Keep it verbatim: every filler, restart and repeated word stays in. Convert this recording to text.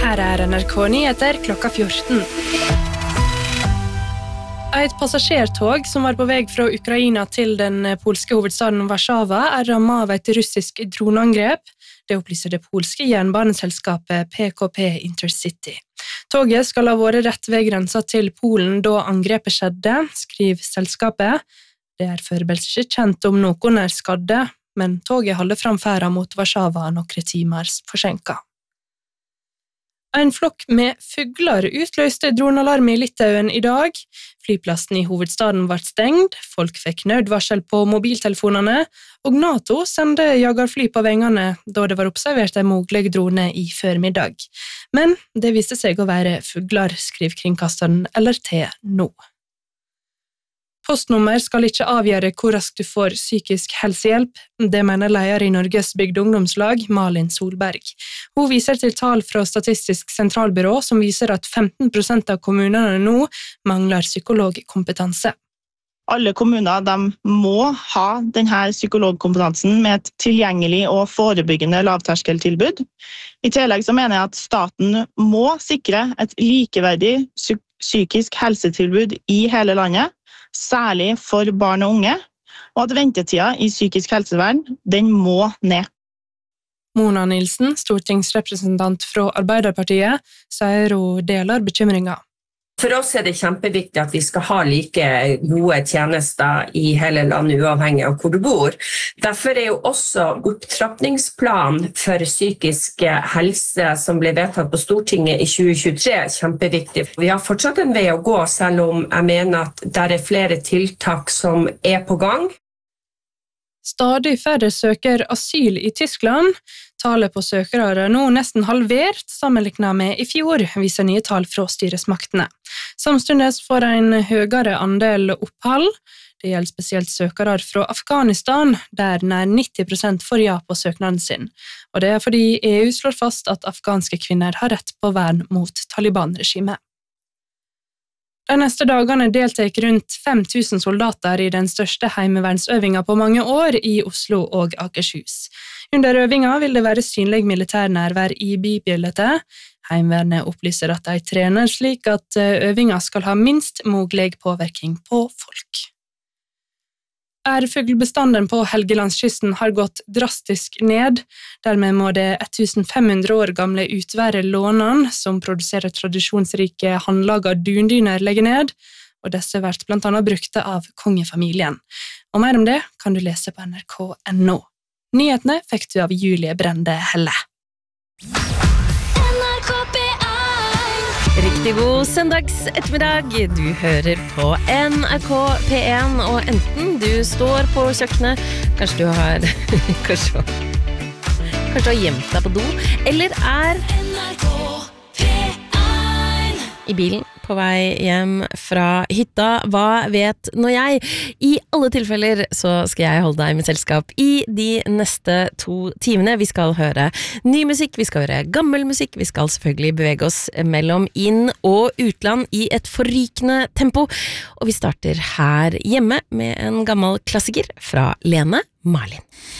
Her er N R K Nyheter klokka fjorten. Et passasjertog som var på vei fra Ukraina til den polske hovedstaden Warszawa er rammet av et russisk droneangrep. Det opplyser det polske jernbaneselskapet P K P Intercity. Toget skal ha vært rett ved grensa til Polen da angrepet skjedde, skriver selskapet. Det er foreløpig ikke kjent om noen er skadde, men toget holder framferden mot Warszawa noen timer forsinket. En flokk med fugler utløste dronealarm i Litauen i dag. Flyplassen i hovedstaden ble stengt, folk fikk nødvarsel på mobiltelefonene, og NATO sendte jagerfly på vengene da det var observert en mulig drone i førmiddag. Men det viste seg å være fugler, skriver kringkasteren L R T nå. Postnummer skal ikke avgjøre hvor raskt du får psykisk helsehjelp, det mener leder i Norges bygdeungdomslag, Malin Solberg. Hun viser til tall fra Statistisk sentralbyrå som viser at femten prosent av kommunene nå mangler psykologkompetanse. Alle kommuner de må ha denne psykologkompetansen med et tilgjengelig og forebyggende lavterskeltilbud. I tillegg så mener jeg at staten må sikre et likeverdig psykisk helsetilbud i hele landet, særlig for barn og unge, og at ventetida i psykisk helsevern, den må ned. Mona Nilsen, stortingsrepresentant fra Arbeiderpartiet, sier hun deler bekymringen. For oss er det kjempeviktig at vi skal ha like gode tjenester i hele landet, uavhengig av hvor du bor. Derfor er jo også opptrappingsplan for psykisk helse som ble vedtatt på Stortinget i tjue tjuetre kjempeviktig. Vi har fortsatt en vei å gå, selv om jeg mener at det er flere tiltak som er på gang. Stadig færre søker asyl i Tyskland. Tallet på søkere er nå nesten halvert sammenlignet med i fjor, viser nye tall fra styresmaktene. Samtidig får en høyere andel opphold. Det gjelder spesielt søkere fra Afghanistan, der nær nitti prosent får ja på søknaden sin. Og det er fordi E U slår fast at afghanske kvinner har rett på vern mot Taliban-regimet. De neste dagene deltar rundt fem tusen soldater i den største heimevernsøvingen på mange år i Oslo og Akershus. Under øvingen vil det være synlig militærnærvær i bybildet. Heimevernet opplyser at de trener slik at øvingen skal ha minst mulig påvirkning på folk. Ærfuglbestanden på Helgelandskysten har gått drastisk ned. Dermed må det femten hundre år gamle utværet Lånan, som produserer tradisjonsrike håndlaga dundyner, legge ned, og disse har vært blant annet brukte av kongefamilien. Og mer om det kan du lese på N R K punktum N O. Nyhetene fikk du av Julie Brende Helle. Riktig god søndags ettermiddag. Du hører på N R K P en, og enten du står på kjøkkenet, kanskje du har kanskje, kanskje du har gjemt deg på do, eller er i bilen på vei hjem fra hytta. Hva vet nå jeg? I alle tilfeller så skal jeg holde deg med selskap i de neste to timene. Vi skal høre ny musikk, vi skal høre gammel musikk, vi skal selvfølgelig bevege oss mellom inn- og utland i et forrykende tempo. Og vi starter her hjemme med en gammel klassiker fra Lene Marlin.